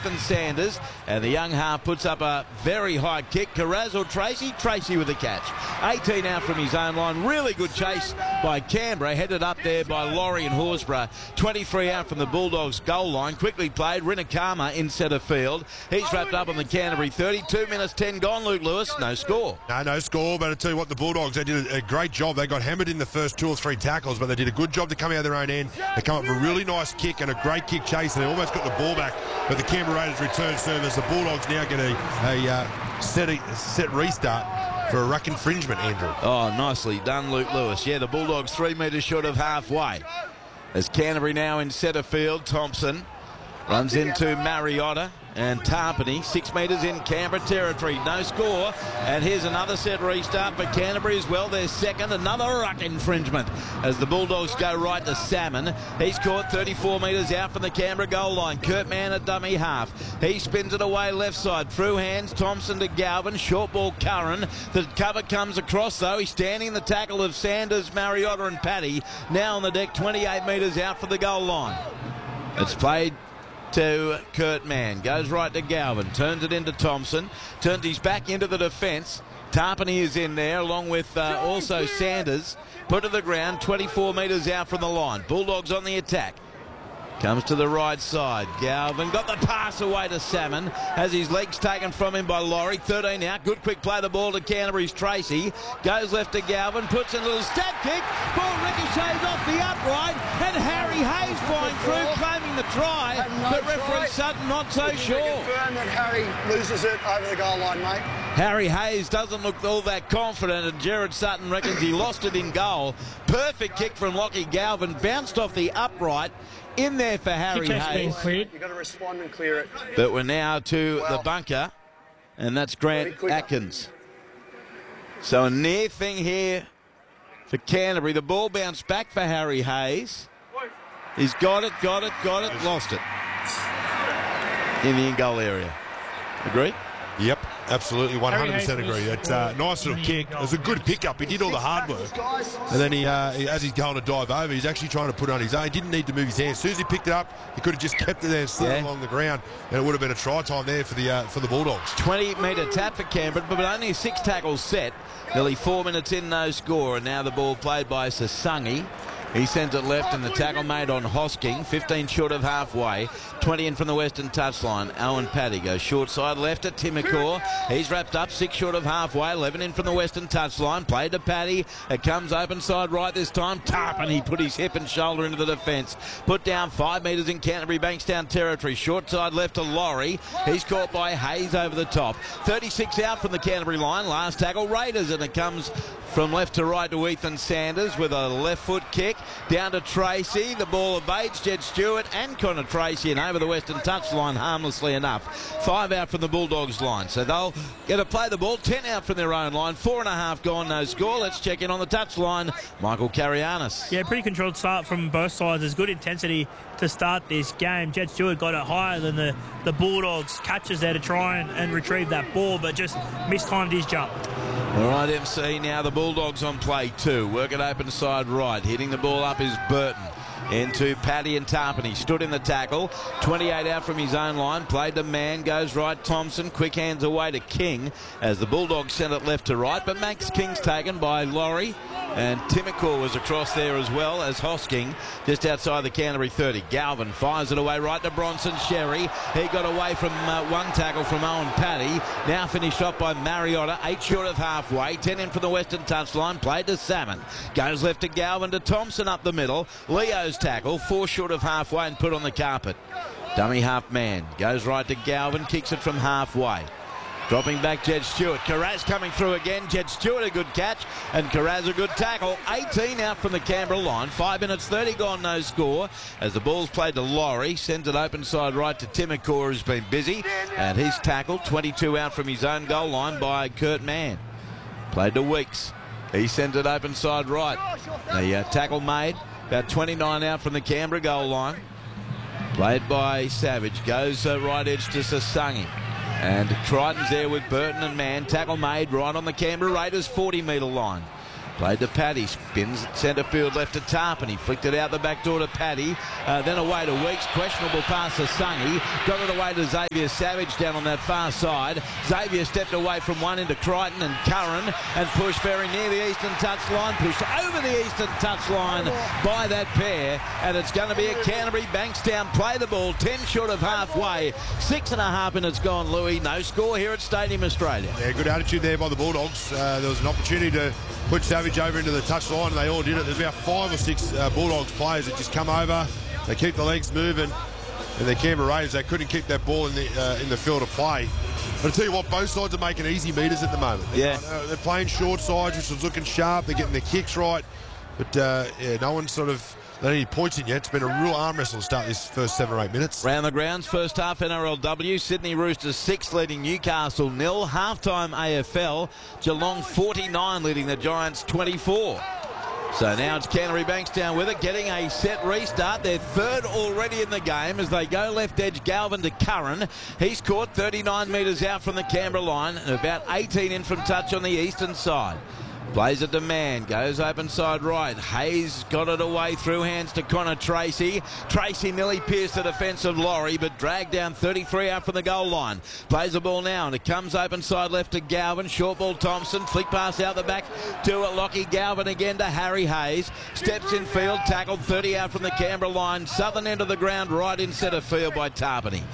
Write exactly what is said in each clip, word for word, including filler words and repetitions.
Ethan Sanders, and the young half puts up a very high kick. Carrazzo Tracy, Tracy with the catch. eighteen out from his own line. Really good chase by Canberra, headed up there by Laurie and Horsburgh. twenty-three out from the Bulldogs goal line. Quickly played, Rinakama in centre field. He's wrapped up on the Canterbury thirty. two minutes ten gone, Luke Lewis. No score. No, no score, but I tell you what, the Bulldogs, they did a great job. They got hammered in the first two or three tackles, but they did a good job to come out of their own end. They come up with a really nice kick and a great kick chase, and they almost got the ball back. But the Canberra Raiders return service. The Bulldogs now get a, a uh, set, a set restart for a ruck infringement, Andrew. Oh, nicely done, Luke Lewis. Yeah, the Bulldogs three metres short of halfway. As Canterbury now in centre field, Thompson runs into Mariotta and Tarpany, six metres in Canberra territory, no score. And here's another set restart for Canterbury as well. Their second, another ruck infringement as the Bulldogs go right to Salmon. He's caught thirty-four metres out from the Canberra goal line. Kurt Mann at dummy half. He spins it away left side, through hands, Thompson to Galvin, short ball Curran. The cover comes across though. He's standing in the tackle of Sanders, Mariotta and Paddy. Now on the deck, twenty-eight metres out for the goal line. It's played to Kurt Mann, goes right to Galvin, turns it into Thompson, turns his back into the defence. Tarpany is in there along with uh, also Sanders, put to the ground, twenty-four metres out from the line. Bulldogs on the attack. Comes to the right side. Galvin got the pass away to Salmon. Has his legs taken from him by Laurie. thirteen out. Good quick play the ball to Canterbury's Tracy. Goes left to Galvin. Puts in a little stab kick. Ball ricochets off the upright. And Harry Hayes flying through, claiming the try. But referee Sutton not so sure. Confirm that Harry loses it over the goal line, mate. Harry Hayes doesn't look all that confident, and Gerard Sutton reckons he lost it in goal. Perfect kick from Lockie Galvin. Bounced off the upright. In there for Harry Hayes. You've got to respond and clear it. But we're now to well, the bunker, and that's Grant Atkins. So a near thing here for Canterbury. The ball bounced back for Harry Hayes. He's got it, got it, got it, lost it. In the in-goal area. Agree? Yep, absolutely, one hundred percent agree. It's a nice little kick. It was a good pickup. He did all the hard work. And then, he, uh, he, as he's going to dive over, he's actually trying to put it on his own. He didn't need to move his hands. As soon as he picked it up, he could have just kept it there and slid yeah. along the ground, and it would have been a try time there for the uh, for the Bulldogs. twenty metre tap for Canberra, but only six tackles set. Nearly four minutes in, no score, and now the ball played by Sasangi. He sends it left and the tackle made on Hosking. fifteen short of halfway. twenty in from the western touchline. Owen Paddy goes short side left at Timacor. He's wrapped up six short of halfway. eleven in from the western touchline. Played to Paddy. It comes open side right this time. Tarpon, he put his hip and shoulder into the defence. Put down five metres in Canterbury Bankstown territory. Short side left to Laurie. He's caught by Hayes over the top. thirty-six out from the Canterbury line. Last tackle Raiders, and it comes from left to right to Ethan Sanders with a left foot kick. Down to Tracy. The ball evades Jed Stewart and Connor Tracy and over the western touchline harmlessly enough. Five out from the Bulldogs line. So they'll get to play the ball. Ten out from their own line. Four and a half gone, no score. Let's check in on the touchline. Michael Carianis. Yeah, pretty controlled start from both sides. There's good intensity to start this game. Jed Stewart got it higher than the, the Bulldogs. Catches there to try and, and retrieve that ball, but just mistimed his jump. All right, M C, now the Bulldogs on play two. Work it open side right. Hitting the ball up is Burton. Into Paddy and Tarpany. Stood in the tackle. twenty-eight out from his own line. Played to Mann. Goes right. Thompson. Quick hands away to King as the Bulldogs sent it left to right. But Max King's taken by Laurie. And Timacor was across there as well as Hosking just outside the Canterbury thirty. Galvin fires it away right to Bronson Sherry. He got away from uh, one tackle from Owen Paddy. Now finished off by Mariotta. Eight short of halfway. Ten in from the western touchline. Played to Salmon. Goes left to Galvin to Thompson up the middle. Leo's tackle. Four short of halfway and put on the carpet. Dummy half man. Goes right to Galvin. Kicks it from halfway. Dropping back Jed Stewart. Carraz coming through again. Jed Stewart a good catch and Carraz a good tackle. eighteen out from the Canberra line. five minutes thirty gone, no score. As the ball's played to Laurie. Sends it open side right to Timacor, who's been busy. And he's tackled. twenty-two out from his own goal line by Kurt Mann. Played to Weeks. He sends it open side right. The uh, tackle made. About twenty-nine out from the Canberra goal line. Played by Savage. Goes uh, right edge to Sasangi. And Crichton's there with Burton and Mann. Tackle made right on the Canberra Raiders forty metre line. Played to Paddy, spins at centre field, left to Tarpany, flicked it out the back door to Paddy, uh, then away to Weeks, questionable pass to Sunny, got it away to Xavier Savage down on that far side. Xavier stepped away from one into Crichton and Curran and pushed very near the eastern touchline, pushed over the eastern touchline by that pair, and it's going to be a Canterbury Bankstown play the ball, ten short of halfway, six and a half minutes gone, Louis. No score here at Stadium Australia. Yeah, good attitude there by the Bulldogs. Uh, there was an opportunity to put Savage over into the touchline, and they all did it. There's about five or six uh, Bulldogs players that just come over. They keep the legs moving, and the Canberra Raiders, they couldn't keep that ball in the uh, in the field of play. But I tell you what, both sides are making easy meters at the moment. Yeah, uh, they're playing short sides, which is looking sharp. They're getting their kicks right, but uh, yeah, no one's sort of let any points in yet. It's been a real arm wrestle to start this first seven or eight minutes. Round the grounds, first half N R L W, Sydney Roosters six leading Newcastle nil. Halftime A F L, Geelong forty-nine leading the Giants twenty-four. So now it's Canterbury Bankstown with it, getting a set restart. They're third already in the game as they go left edge, Galvin to Curran. He's caught thirty-nine metres out from the Canberra line and about eighteen in from touch on the eastern side. Plays it to Man, goes open side right. Hayes got it away through hands to Connor Tracy. Tracy nearly pierced the defence of Laurie, but dragged down thirty-three out from the goal line. Plays the ball now, and it comes open side left to Galvin. Short ball Thompson, flick pass out the back to a Lockie. Galvin again to Harry Hayes. Steps in field, tackled thirty out from the Canberra line. Southern end of the ground, right in centre field by Tarpany.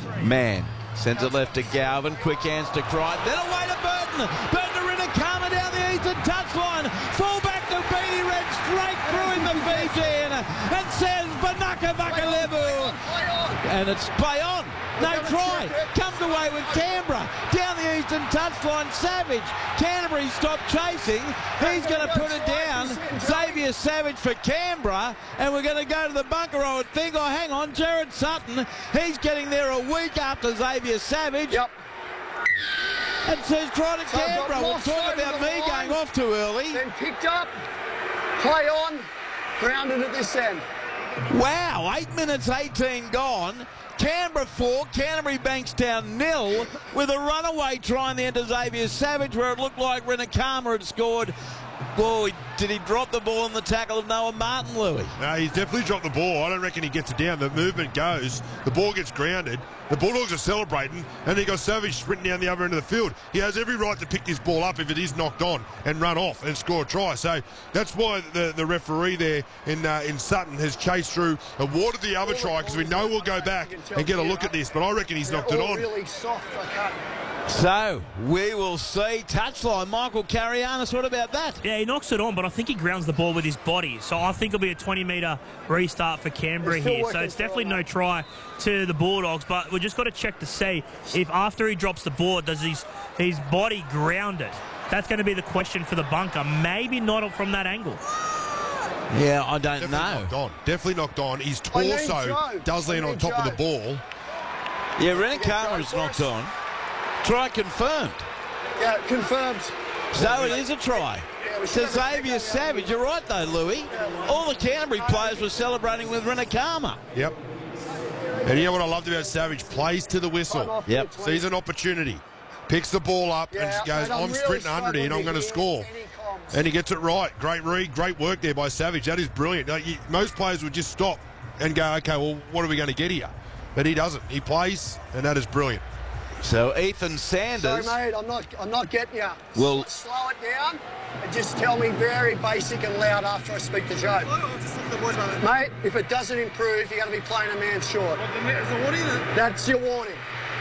Man sends it left to Galvin. Quick hands to Crichton. Then away to Burton. Burton to Rinakama down the eastern touchline. Full back to Beatty Red, straight through in the Fijian. And says Vanaka Vakalevu. And it's play on. No try. Comes away with Canberra. Down the eastern touchline, Savage. Canterbury stopped chasing. He's going to put it down. Xavier Savage for Canberra. And we're going to go to the bunker, I would think. Oh, hang on. Jared Sutton. He's getting there a week after Xavier Savage. Yep. And says Crichton Canberra. We'll talk about me going off too early. Then picked up. Play on. Grounded at this end. Wow. eight minutes eighteen gone. Canberra four, Canterbury Bankstown nil, with a runaway try in the end of Xavier Savage where it looked like Rinakama had scored. Boy, did he drop the ball in the tackle of Noah Martin, Louis? No, he's definitely dropped the ball. I don't reckon he gets it down. The movement goes. The ball gets grounded. The Bulldogs are celebrating, and he got Savage sprinting down the other end of the field. He has every right to pick this ball up if it is knocked on and run off and score a try. So that's why the, the referee there in uh, in Sutton has chased through, awarded the other try, because we know we'll go back and get a look at this. But I reckon he's knocked it on. Really soft. I can't. So, we will see. Touchline, Michael Carianis, what about that? Yeah, he knocks it on, but I think he grounds the ball with his body. So I think it'll be a twenty metre restart for Canberra here. So it's definitely no try to the Bulldogs, but we've just got to check to see if after he drops the ball, does his, his body ground it? That's going to be the question for the bunker. Maybe not from that angle. Yeah, I don't Definitely know. knocked on. Definitely knocked on. His I need torso Joe. does I lean on need top of Joe. the ball. Yeah, Rinakama is knocked on. Try confirmed. Yeah, confirmed. So it is a try. To Xavier Savage. You're right, though, Louis. All the Canterbury players were celebrating with Rinakama. Yep. And you know what I loved about Savage? Plays to the whistle. Yep. Sees an opportunity. Picks the ball up and just goes, mate, I'm really sprinting under it and I'm struggling going to hear score. any comms. And he gets it right. Great read, great work there by Savage. That is brilliant. Like, you, most players would just stop and go, okay, well, what are we going to get here? But he doesn't. He plays, and that is brilliant. So Ethan Sanders. Sorry, mate, I'm not, I'm not getting you. Well- S- slow it down and just tell me very basic and loud after I speak to Joe. Mate, if it doesn't improve, you're going to be playing a man short. That's your warning.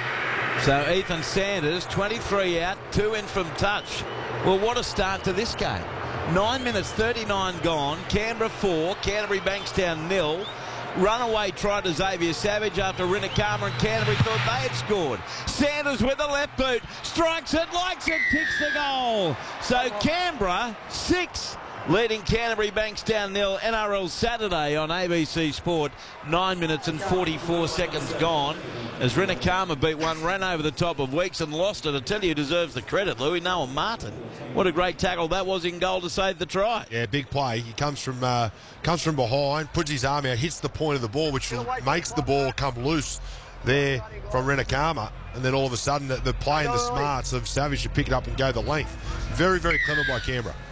So Ethan Sanders, twenty-three out, two in from touch. Well, what a start to this game. Nine minutes, thirty-nine gone. Canberra four, Canterbury Bankstown nil. Runaway try to Xavier Savage after Rinakama and Canterbury thought they had scored. Sanders with the left boot, strikes it, likes it, kicks the goal. So Canberra six, leading Canterbury Bankstown nil. N R L Saturday on A B C Sport. Nine minutes and forty-four seconds gone as Rinakama beat one, ran over the top of Weeks and lost it. I tell you, who deserves the credit, Louis, Noah Martin. What a great tackle that was in goal to save the try. Yeah, big play. He comes from uh, comes from behind, puts his arm out, hits the point of the ball, which makes the ball come loose there from Rinakama. And then all of a sudden, the, the play and the smarts of Savage to pick it up and go the length. Very, very clever by Canberra.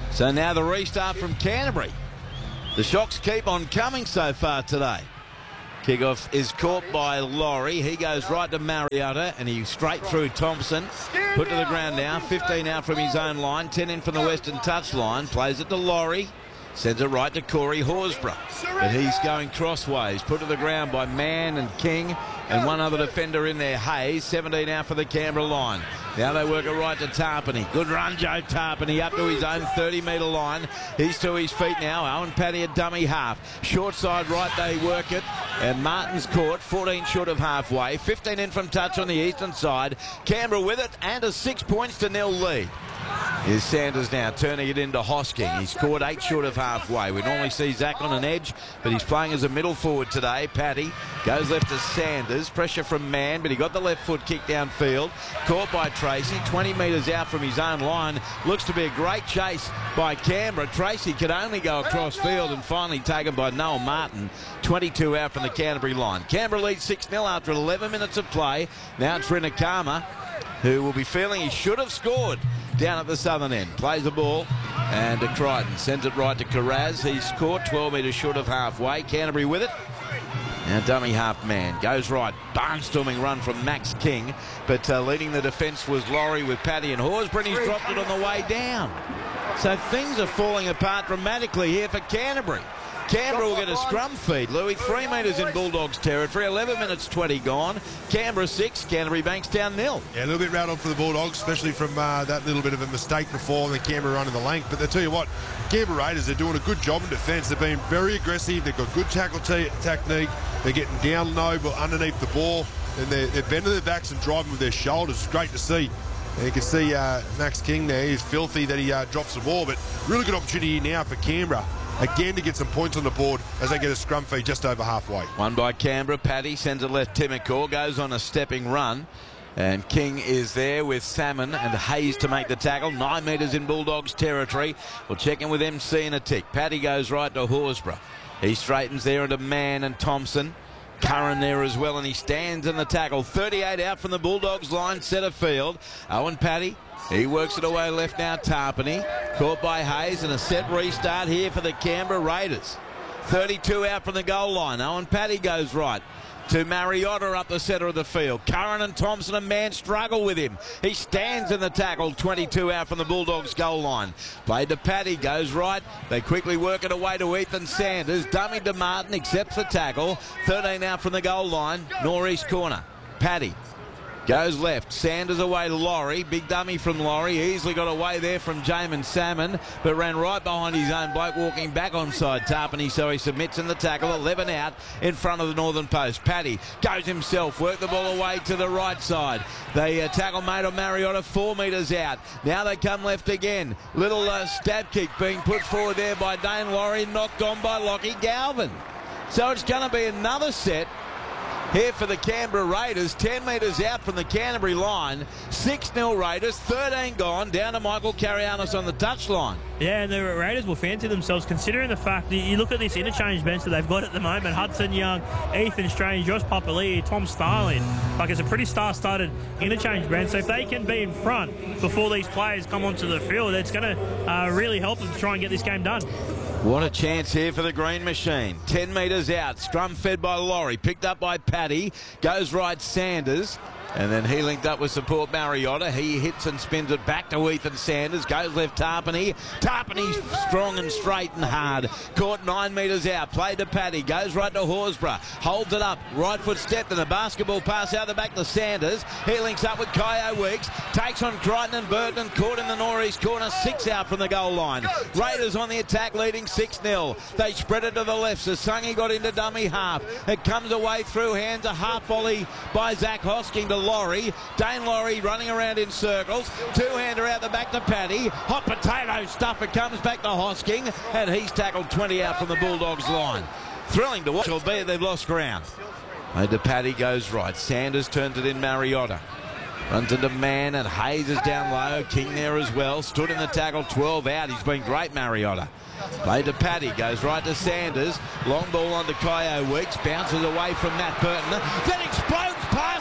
So now the restart from Canterbury. The shocks keep on coming so far today. Kickoff is caught by Laurie. He goes right to Mariota, and he's straight through Thompson. Put to the ground now. fifteen out from his own line. ten in from the western touch line. Plays it to Laurie. Sends it right to Corey Horsburgh. But he's going crossways. Put to the ground by Mann and King. And one other defender in there, Hayes. seventeen out for the Canberra line. Now they work it right to Tarpany. Good run, Joe Tarpany, up to his own thirty metre line. He's to his feet now. Owen Paddy a dummy half. Short side right, they work it. And Martin's caught, fourteen short of halfway. fifteen in from touch on the eastern side. Canberra with it, and a six points to nil lead. Here's Sanders now turning it into Hosking. He's scored eight short of halfway. We normally see Zach on an edge, but he's playing as a middle forward today. Paddy goes left to Sanders. Pressure from Mann, but he got the left foot kick downfield. Caught by Tracy. twenty metres out from his own line. Looks to be a great chase by Canberra. Tracy could only go across field and finally taken by Noel Martin. twenty-two out from the Canterbury line. Canberra leads six nil after eleven minutes of play. Now it's Rinakama, who will be feeling he should have scored down at the southern end. Plays the ball, and to Crichton. Sends it right to Carraz. He's caught twelve metres short of halfway. Canterbury with it. Now dummy half man. Goes right. Barnstorming run from Max King. But uh, leading the defence was Laurie with Paddy and Horsburgh. He's dropped it on the way down. So things are falling apart dramatically here for Canterbury. Canberra will get a scrum feed. Louis, three metres in Bulldogs territory. eleven minutes twenty gone. Canberra six. Canterbury Bankstown nil. Yeah, a little bit rattled for the Bulldogs, especially from uh, that little bit of a mistake before the Canberra running the length. But I tell you what, Canberra Raiders are doing a good job in defence. They've been very aggressive. They've got good tackle t- technique. They're getting down low but underneath the ball. And they're, they're bending their backs and driving with their shoulders. It's great to see. And you can see uh, Max King there. He's filthy that he uh, drops the ball. But really good opportunity now for Canberra, again, to get some points on the board as they get a scrum feed just over halfway. One by Canberra. Paddy sends it left. Timacor goes on a stepping run. And King is there with Salmon and Hayes to make the tackle. Nine metres in Bulldogs territory. We'll check in with M C in a tick. Paddy goes right to Horsburgh. He straightens there into Mann and Thompson. Curran there as well, and he stands in the tackle. thirty-eight out from the Bulldogs line, centre field. Owen Paddy, he works it away left now. Tarpany caught by Hayes, and a set restart here for the Canberra Raiders. thirty-two out from the goal line. Owen Paddy goes right to Mariota up the centre of the field. Curran and Thompson and Mann struggle with him. He stands in the tackle. twenty-two out from the Bulldogs goal line. Played to Paddy, goes right. They quickly work it away to Ethan Sanders. Dummy to Martin, accepts the tackle. thirteen out from the goal line. Northeast corner. Paddy goes left. Sanders away to Laurie. Big dummy from Laurie. Easily got away there from Jamin Salmon, but ran right behind his own bloke, walking back onside Tarpany, so he submits in the tackle. eleven out in front of the northern post. Paddy goes himself. Work the ball away to the right side. They uh, tackle made on Mariota, four metres out. Now they come left again. Little uh, stab kick being put forward there by Dane Laurie, knocked on by Lockie Galvin. So it's going to be another set here for the Canberra Raiders. ten metres out from the Canterbury line. six nil Raiders, thirteen gone, down to Michael Carianos on the touchline. Yeah, and the Raiders will fancy themselves, considering the fact that you look at this interchange bench that they've got at the moment. Hudson Young, Ethan Strange, Josh Papali'i, Tom Starling. Like, it's a pretty star-studded interchange bench. So if they can be in front before these players come onto the field, it's going to uh, really help them to try and get this game done. What a chance here for the Green Machine. ten metres out. Scrum fed by Laurie. Picked up by Paddy. Goes right Sanders. And then he linked up with support Mariota. He hits and spins it back to Ethan Sanders. Goes left Tarpany. Tarpany's strong and straight and hard. Caught nine metres out. Played to Paddy. Goes right to Horsburgh. Holds it up. Right foot stepped and a basketball pass out the back to Sanders. He links up with Kyo Weeks. Takes on Crichton and Burton. Caught in the northeast corner. Six out from the goal line. Raiders on the attack, leading six nil. They spread it to the left. Sasungi got into dummy half. It comes away through hands. A half volley by Zach Hosking to Laurie. Dane Laurie running around in circles. Two-hander out the back to Paddy. Hot potato stuff. It comes back to Hosking, and he's tackled twenty out from the Bulldogs line. Thrilling to watch, albeit they've lost ground. And to Paddy goes right. Sanders turns it in Mariota. Runs into Mann, and Hayes is down low. King there as well. Stood in the tackle, twelve out. He's been great, Mariota. Played to Paddy, goes right to Sanders. Long ball onto Kyo Weeks. Bounces away from Matt Burton. Then explodes past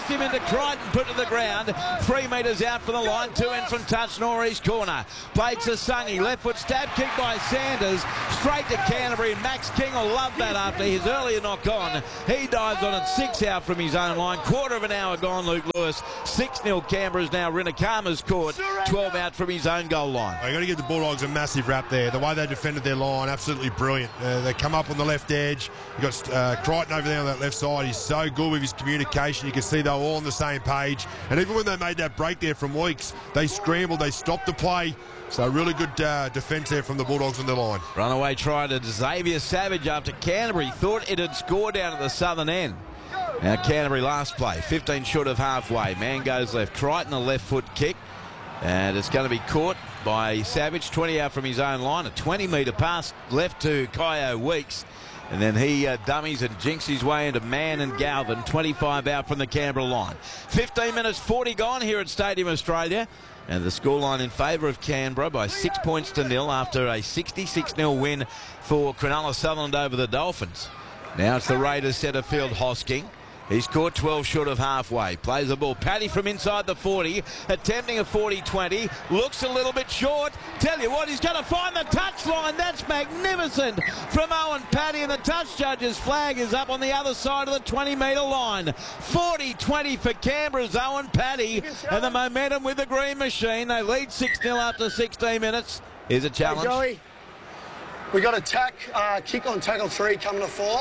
him into Crichton, put to the ground. Three metres out from the line, two in from touch, Norris corner. Played to Sungy, left foot stab kick by Sanders, straight to Canterbury. Max King will love that after his earlier knock on. He dives on it, six out from his own line. Quarter of an hour gone, Luke Lewis. six nil Canberra's now. Rinakama's caught, twelve out from his own goal line. You've got to give the Bulldogs a massive rap there. The way they defended their line, absolutely brilliant. Uh, they come up on the left edge. You've got uh, Crichton over there on that left side. He's so good with his communication. You can see they were all on the same page. And even when they made that break there from Weeks, they scrambled, they stopped the play. So really good uh, defence there from the Bulldogs on the line. Runaway try to Xavier Savage after Canterbury thought it had scored down at the southern end. Now Canterbury last play, fifteen short of halfway. Man goes left, Crichton a left foot kick. And it's going to be caught by Savage, twenty out from his own line. A twenty metre pass left to Kyo Weeks. And then he uh, dummies and jinks his way into Mann and Galvin, twenty-five out from the Canberra line. fifteen minutes forty gone here at Stadium Australia. And the scoreline in favour of Canberra by six points to nil after a sixty-six nil win for Cronulla Sutherland over the Dolphins. Now it's the Raiders centre field, Hosking. He's caught twelve short of halfway. Plays the ball. Paddy from inside the forty. Attempting a forty twenty. Looks a little bit short. Tell you what, he's going to find the touchline. That's magnificent from Owen Paddy. And the touch judge's flag is up on the other side of the twenty metre line. forty twenty for Canberra's Owen Paddy. And the momentum with the green machine. They lead six nil after sixteen minutes. Here's a challenge. Hey, Joey, we got a tack, uh, kick on tackle three coming to four.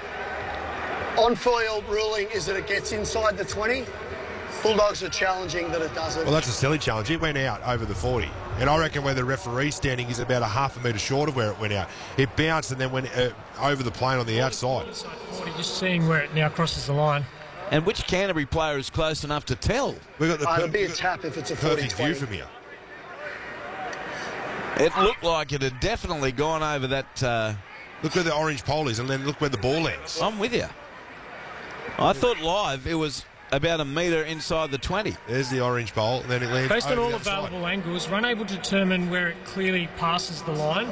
On-field ruling is that it gets inside the twenty. Bulldogs are challenging that it doesn't. Well, that's a silly challenge. It went out over the forty. And I reckon where the referee's standing is about a half a metre short of where it went out. It bounced and then went uh, over the plane on the outside. Just seeing where it now crosses the line. And which Canterbury player is close enough to tell? We've got the Uh, per- it'll be a tap if it's a forty perfect twenty. view from here. It looked like it had definitely gone over that. Uh, Look where the orange pole is and then look where the ball lands. I'm with you. I thought live it was about a metre inside the twenty. There's the orange pole, and then it lands Based on over all the other side. available angles, we're unable to determine where it clearly passes the line.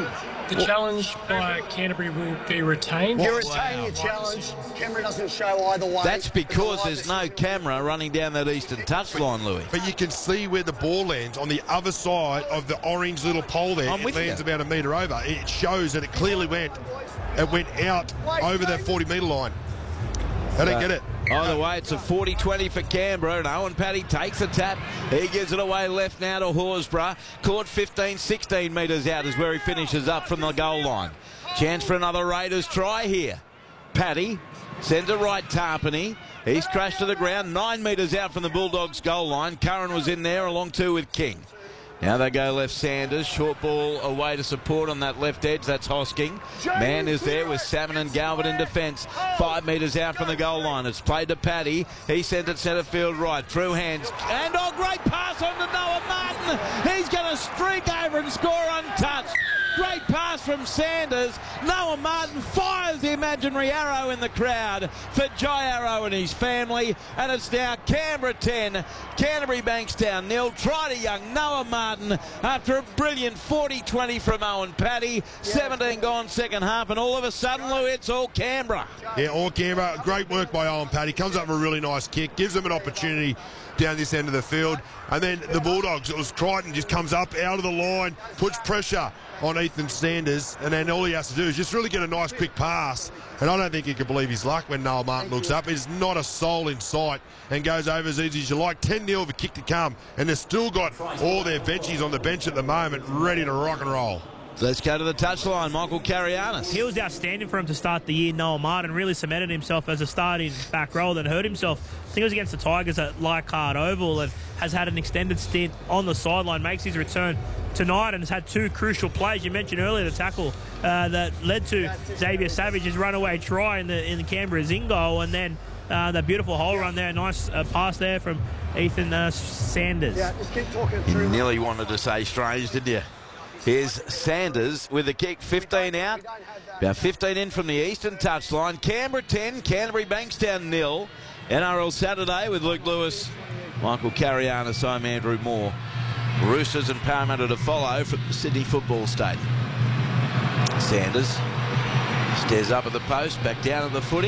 The challenge by Canterbury will be retained. You retain your challenge. Camera doesn't show either way. That's because It's a there's live no camera running down that eastern touchline, Louis. But you can see where the ball lands on the other side of the orange little pole there. I'm it with lands you. about a metre over. It shows that it clearly went, it went out over that forty metre line. They don't get it. Either way, it's a forty twenty for Canberra, and Owen Paddy takes a tap. He gives it away left now to Horsburgh. Caught fifteen, sixteen metres out is where he finishes up from the goal line. Chance for another Raiders try here. Paddy sends it right, Tarpany. He's crashed to the ground, nine metres out from the Bulldogs' goal line. Curran was in there, along two with King. Now they go left, Sanders. Short ball away to support on that left edge. That's Hosking. Man is there with Salmon and Galvin in defence. Five metres out from the goal line. It's played to Paddy. He sends it centre field right. Through hands. And oh, great pass on to Noah Martin. He's going to streak over and score untouched. Great pass from Sanders. Noah Martin fires the imaginary arrow in the crowd for Jai Arrow and his family. And it's now Canberra ten, Canterbury Bankstown nil. Try to young Noah Martin after a brilliant forty twenty from Owen Paddy. seventeen gone second half, and all of a sudden, Lou, it's all Canberra. Yeah, all Canberra. Great work by Owen Paddy. Comes up with a really nice kick. Gives them an opportunity down this end of the field. And then the Bulldogs, it was Crichton, just comes up out of the line, puts pressure on Ethan Sanders, and then all he has to do is just really get a nice quick pass. And I don't think he could believe his luck when Noel Martin looks up. There's not a soul in sight and goes over as easy as you like. ten nil of a kick to come, and they've still got all their benchies on the bench at the moment ready to rock and roll. Let's go to the touchline. Michael Carianis. He was outstanding for him to start the year. Noel Martin really cemented himself as a starting back row, then hurt himself. I think it was against the Tigers at Leichhardt Oval, and has had an extended stint on the sideline. Makes his return tonight and has had two crucial plays. You mentioned earlier the tackle uh, that led to Xavier Savage's runaway try in the in the Canberra's in goal, and then uh, that beautiful hole run there. Nice uh, pass there from Ethan uh, Sanders. Yeah, just keep talking You through. nearly wanted to say strange, didn't you? Here's Sanders with the kick, fifteen out. About fifteen in from the eastern touchline. Canberra ten, Canterbury Bankstown nil. N R L Saturday with Luke Lewis, Michael Carianis, I'm Andrew Moore. Roosters and Parramatta to follow from the Sydney Football Stadium. Sanders stares up at the post, back down at the footy.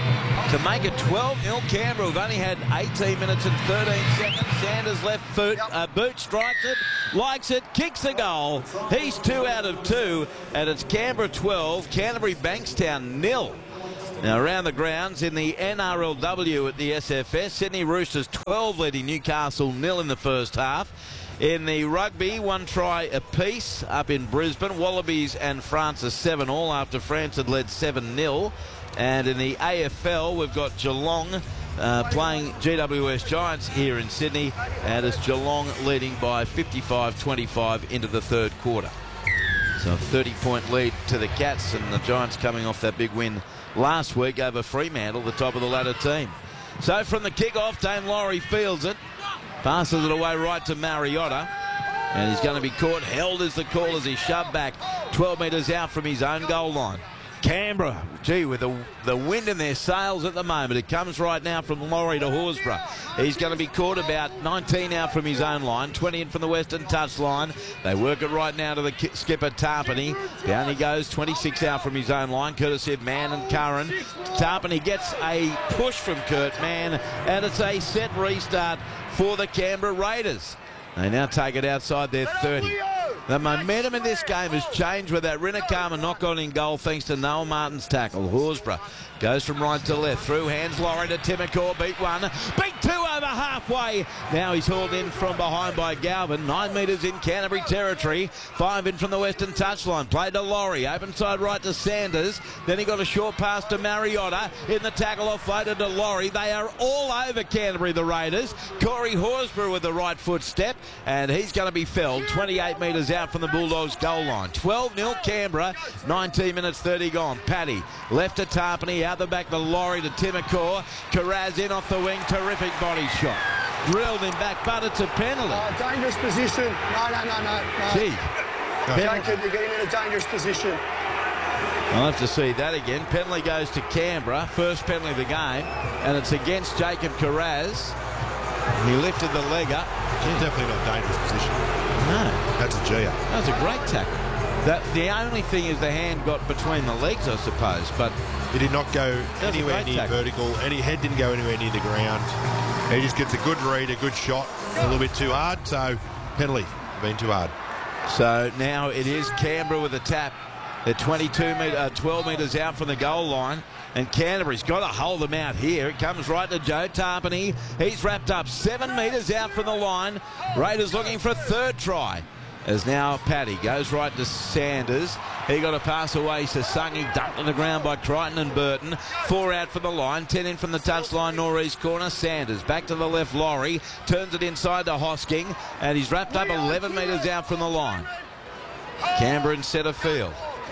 to make it twelve nil Canberra. We've only had eighteen minutes and thirteen seconds. Sanders left foot, uh, boot strikes it, likes it, kicks the goal. He's two out of two, and it's Canberra twelve, Canterbury Bankstown nil. Now around the grounds in the N R L W at the S F S, Sydney Roosters twelve leading Newcastle nil in the first half. In the rugby, one try apiece up in Brisbane. Wallabies and Francis seven all after France had led seven nil. And in the A F L, we've got Geelong uh, playing G W S Giants here in Sydney, and it's Geelong leading by fifty-five twenty-five into the third quarter. So a thirty point lead to the Cats, and the Giants coming off that big win last week over Fremantle, the top of the ladder team. So from the kick-off, Dane Laurie fields it, passes it away right to Mariota, and he's going to be caught. Held is the call as he's shoved back twelve metres out from his own goal line. Canberra, gee, with the, the wind in their sails at the moment. It comes right now from Laurie to Horsburgh. He's going to be caught about nineteen out from his own line, twenty in from the western touch line. They work it right now to the skipper, Tarpany. Down he goes, twenty-six out from his own line, courtesy of Mann and Curran. Tarpany gets a push from Kurt Mann, and it's a set restart for the Canberra Raiders. They now take it outside their thirty. The momentum in this game has changed with that Rinakama knock-on in goal thanks to Noel Martin's tackle. Horsburgh goes from right to left. Through hands, Laurie to Timokor. Beat one. Beat two over halfway. Now he's hauled in from behind by Galvin. Nine metres in Canterbury territory. Five in from the western touchline. Played to Laurie. Open side right to Sanders. Then he got a short pass to Mariota. In the tackle, offloaded to Laurie. They are all over Canterbury, the Raiders. Corey Horsburgh with the right foot step. And he's going to be felled twenty-eight metres out from the Bulldogs goal line. twelve nil Canberra, nineteen minutes thirty gone. Paddy left to Tarpany, out the back to Laurie to Timokor. Carraz in off the wing, terrific body shot. Drilled him back, but it's a penalty. Uh, dangerous position. No, no, no, no. no. Gee. Jacob, you're getting in a dangerous position. I'll have to see that again. Penalty goes to Canberra. First penalty of the game, and it's against Jacob Carraz. He lifted the leg up. It's definitely not dangerous position. No. That's a G. That was a great tackle. That, the only thing is the hand got between the legs, I suppose, but he did not go anywhere near tackle. vertical, and his head didn't go anywhere near the ground. He just gets a good read, a good shot, a little bit too hard, so penalty, been too hard. So now it is Canberra with a tap. They're twenty-two metre, uh, twelve metres out from the goal line. And Canterbury's got to hold them out here. It comes right to Joe Tarpany. He's wrapped up seven metres out from the line. Raiders looking for a third try. As now Paddy goes right to Sanders. He got a pass away. Sasungi dumped on the ground by Crichton and Burton. Four out from the line. Ten in from the touchline, northeast corner. Sanders back to the left. Laurie turns it inside to Hosking. And he's wrapped up eleven metres out from the line. Canberra in centre field.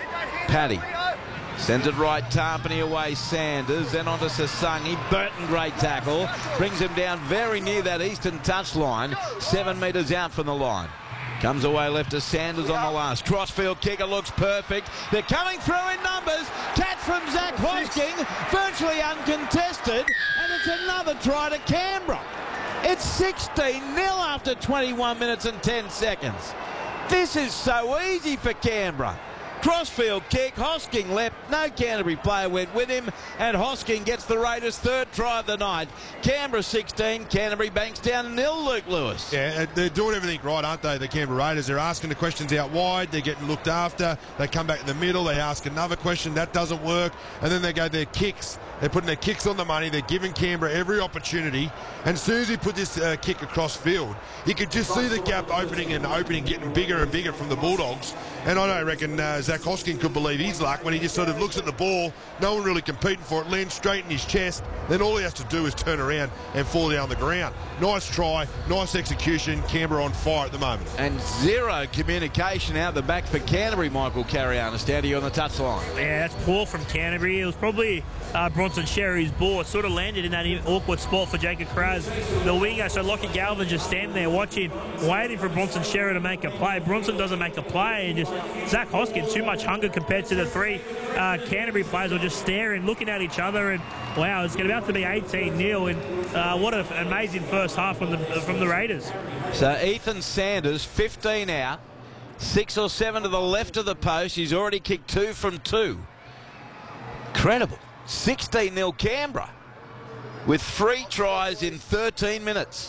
Paddy sends it right, Tarpany away, Sanders, then on to Sasungi. Burton, great tackle. Brings him down very near that eastern touchline, seven metres out from the line. Comes away left to Sanders on the last. Crossfield kicker looks perfect. They're coming through in numbers. Catch from Zach Hosking, virtually uncontested, and it's another try to Canberra. It's sixteen nil after twenty-one minutes and ten seconds. This is so easy for Canberra. Crossfield kick, Hosking left, no Canterbury player went with him, and Hosking gets the Raiders' third try of the night. Canberra sixteen, Canterbury Bankstown nil, Luke Lewis. Yeah, they're doing everything right, aren't they, the Canberra Raiders? They're asking the questions out wide, they're getting looked after, they come back in the middle, they ask another question, that doesn't work, and then they go their kicks. They're putting their kicks on the money. They're giving Canberra every opportunity. And as soon as he put this uh, kick across field, you could just see the gap opening and opening, getting bigger and bigger from the Bulldogs. And I don't reckon uh, Zach Hosking could believe his luck when he just sort of looks at the ball, no one really competing for it, lands straight in his chest. Then all he has to do is turn around and fall down the ground. Nice try, nice execution. Canberra on fire at the moment. And zero communication out the back for Canterbury, Michael Cariana, standing on the touchline. Yeah, that's poor from Canterbury. It was probably uh, Bronson Sherry's ball. It sort of landed in that awkward spot for Jacob Carraz, the winger. So Lockie Galvin just standing there watching, waiting for Bronson Sherry to make a play. Bronson doesn't make a play, and just Zach Hosking, too much hunger compared to the three uh, Canterbury players were just staring, looking at each other, and wow, it's about to be eighteen nil, and uh, what an amazing first half from the from the Raiders. So Ethan Sanders, fifteen out, six or seven to the left of the post. He's already kicked two from two. Incredible. sixteen nil Canberra with three tries in thirteen minutes.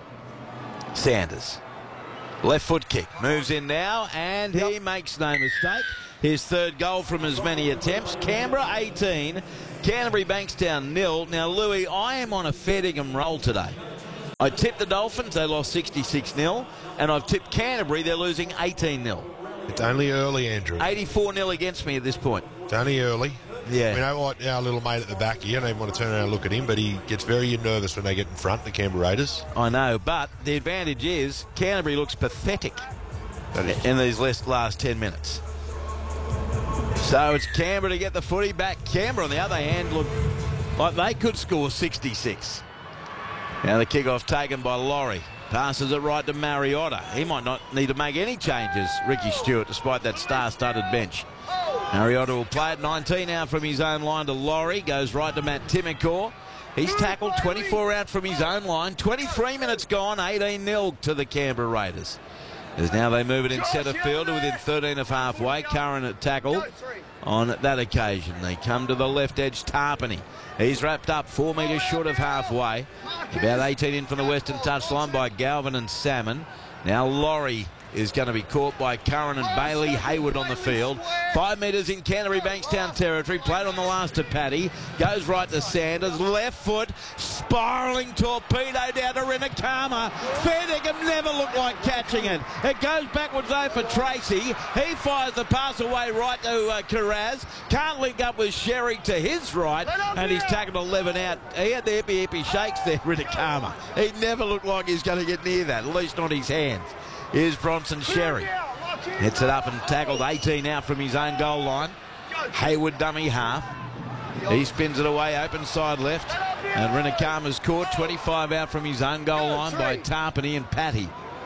Sanders, left foot kick, moves in now, and he makes no mistake. His third goal from as many attempts. Canberra eighteen, Canterbury Bankstown nil. Now, Louis, I am on a fair dinkum roll today. I tipped the Dolphins, they lost sixty-six nil, and I've tipped Canterbury, they're losing eighteen nil. It's only early, Andrew. eighty-four nil against me at this point. It's only early. Yeah. We know what our little mate at the back here, I don't even want to turn around and look at him, but he gets very nervous when they get in front, the Canberra Raiders. I know, but the advantage is Canterbury looks pathetic in these last, last ten minutes. So it's Canberra to get the footy back. Canberra, on the other hand, look like they could score sixty-six. Now the kickoff taken by Laurie. Passes it right to Mariota. He might not need to make any changes, Ricky Stewart, despite that star-studded bench. Mariota will play at nineteen out from his own line to Laurie. Goes right to Matt Timokor. He's tackled twenty-four out from his own line. twenty-three minutes gone, eighteen nil to the Canberra Raiders. As now they move it in centre field to within thirteen of halfway. Curran at tackle on that occasion. They come to the left edge, Tarpany. He's wrapped up four metres short of halfway. About eighteen in from the western touchline by Galvin and Salmon. Now Laurie is going to be caught by Curran and Bailey. Hayward on the field. Five metres in Canterbury Bankstown territory. Played on the last to Paddy. Goes right to Sanders. Left foot. Spiralling torpedo down to Renakama. Fairdigham never looked like catching it. It goes backwards though for Tracy. He fires the pass away right to uh, Carraz. Can't link up with Sherry to his right. And he's tackled eleven out. He had the hippie hippie shakes there, Renakama. He never looked like he's going to get near that. At least not his hands. Here's Bronson Sherry. Hits it up and tackled eighteen out from his own goal line. Hayward dummy half. He spins it away, open side left. And Renakama's caught, twenty-five out from his own goal line by Tarpany and Patty.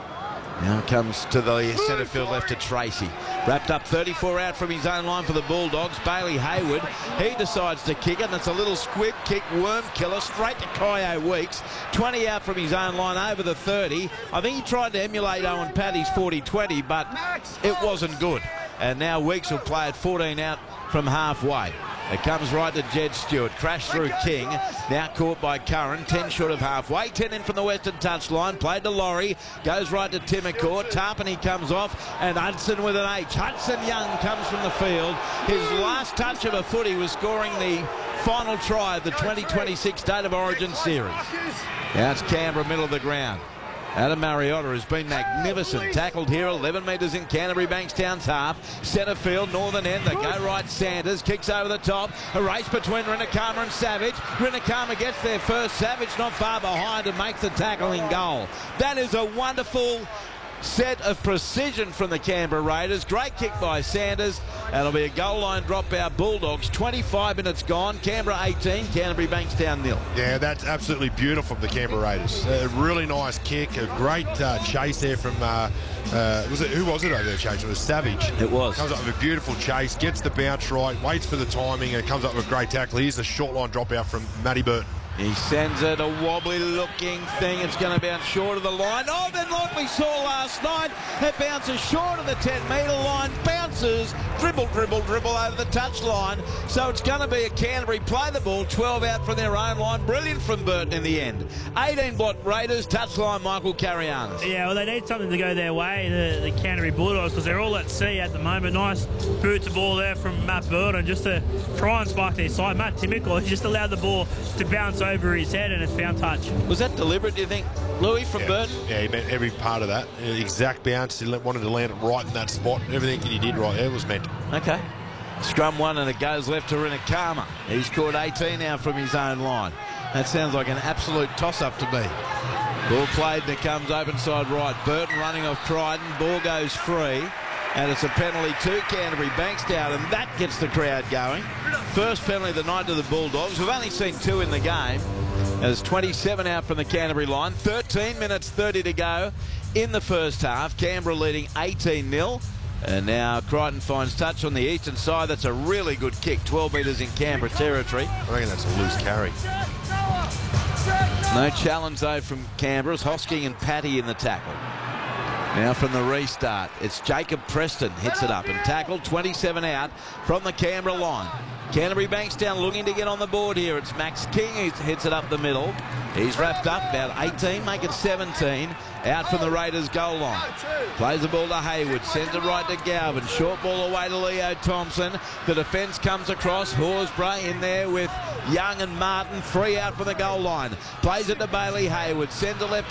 Now comes to the centre field left to Tracy. Wrapped up thirty-four out from his own line for the Bulldogs. Bailey Hayward, he decides to kick it, and it's a little squib kick, worm killer, straight to Kyo Weeks. twenty out from his own line over the thirty. I think he tried to emulate Owen Paddy's forty twenty, but it wasn't good. And now Weeks will play at fourteen out from halfway. It comes right to Jed Stewart. Crash through King. Now caught by Curran. ten short of halfway. ten in from the western touchline. Played to Laurie. Goes right to Timokor. Tarpany comes off. And Hudson with an H. Hudson Young comes from the field. His last touch of a footy was scoring the final try of the twenty twenty-six State of Origin series. Now it's Canberra, middle of the ground. Adam Mariota has been magnificent. Tackled here, eleven metres in Canterbury Bankstown's half. Centre field, northern end. They go right. Sanders kicks over the top. A race between Renakama and Savage. Renakama gets there first. Savage not far behind and makes the tackling goal. That is a wonderful set of precision from the Canberra Raiders. Great kick by Sanders. And it'll be a goal line dropout. Bulldogs, twenty-five minutes gone. Canberra eighteen, Canterbury Bankstown nil. Yeah, that's absolutely beautiful from the Canberra Raiders. A really nice kick, a great uh, chase there from, uh, uh, was it, who was it over there chasing? It was Savage. It was. Comes up with a beautiful chase, gets the bounce right, waits for the timing, and comes up with a great tackle. Here's the short line dropout from Matty Burton. He sends it, a wobbly looking thing. It's going to bounce short of the line. Oh, then like we saw last night, it bounces short of the ten metre line, bounces, dribble, dribble, dribble over the touch line. So it's going to be a Canterbury play the ball, twelve out from their own line. Brilliant from Burton in the end. eighteen block Raiders, touch line Michael Carianis. Yeah, well, they need something to go their way, the, the Canterbury Bulldogs, because they're all at sea at the moment. Nice boot to ball there from Matt Burton just to try and spark their side. Matt Timokor just allowed the ball to bounce over his head and it's found touch. Was that deliberate, do you think, Louis, from yeah. Burton? Yeah, he meant every part of that. Exact bounce. He wanted to land it right in that spot. Everything that he did right there was meant. Okay. Scrum one and it goes left to Renakama. He's caught eighteen now from his own line. That sounds like an absolute toss-up to me. Ball played and it comes open side right. Burton running off Crichton. Ball goes free. And it's a penalty to Canterbury Bankstown, and that gets the crowd going. First penalty of the night to the Bulldogs. We've only seen two in the game. There's twenty-seven out from the Canterbury line. thirteen minutes thirty to go in the first half. Canberra leading eighteen nil. And now Crichton finds touch on the eastern side. That's a really good kick. twelve metres in Canberra territory. I reckon that's a loose carry. No challenge, though, from Canberra. It's Hosking and Patty in the tackle. Now from the restart, it's Jacob Preston hits it up and tackled. twenty-seven out from the Canberra line. Canterbury Bankstown looking to get on the board here. It's Max King who hits it up the middle. He's wrapped up about eighteen, make it seventeen. Out from the Raiders goal line. Plays the ball to Hayward. Sends it right to Galvin. Short ball away to Leo Thompson. The defence comes across. Horsburgh in there with Young and Martin. Three out from the goal line. Plays it to Bailey Hayward. Sends it left